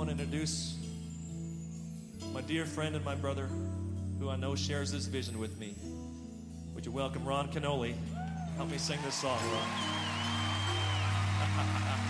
want to introduce my dear friend and my brother, who I know shares this vision with me. Would you welcome Ron Canoli? Help me sing this song, Ron.